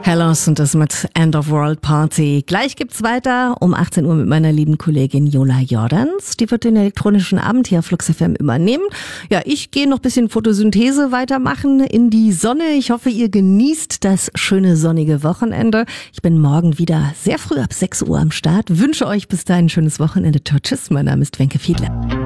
Hellos und das mit End of World Party. Gleich gibt's weiter um 18 Uhr mit meiner lieben Kollegin Jola Jordans. Die wird den elektronischen Abend hier auf Flux FM übernehmen. Ja, ich gehe noch ein bisschen Photosynthese weitermachen in die Sonne. Ich hoffe, ihr genießt das schöne sonnige Wochenende. Ich bin morgen wieder sehr früh ab 6 Uhr am Start. Wünsche euch bis dahin ein schönes Wochenende. Tschüss, mein Name ist Wenke Fiedler.